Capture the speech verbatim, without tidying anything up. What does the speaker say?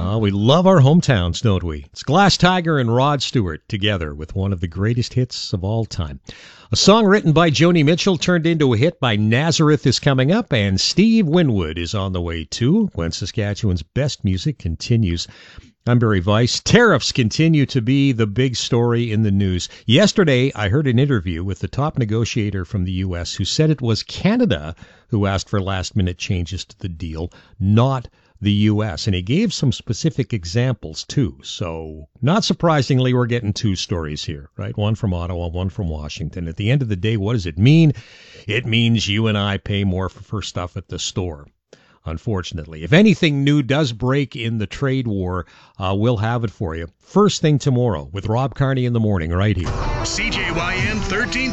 Uh, we love our hometowns, don't we? It's Glass Tiger and Rod Stewart together with one of the greatest hits of all time. A song written by Joni Mitchell turned into a hit by Nazareth is coming up, and Steve Winwood is on the way too, when Saskatchewan's best music continues. I'm Barry Weiss. Tariffs continue to be the big story in the news. Yesterday, I heard an interview with the top negotiator from the U S who said it was Canada who asked for last-minute changes to the deal, not the U S. And he gave some specific examples, too. So, not surprisingly, we're getting two stories here, right? One from Ottawa, one from Washington. At the end of the day, what does it mean? It means you and I pay more for, for stuff at the store. Unfortunately, if anything new does break in the trade war, uh, we'll have it for you. First thing tomorrow with Rob Carney in the morning right here. C J Y N thirteen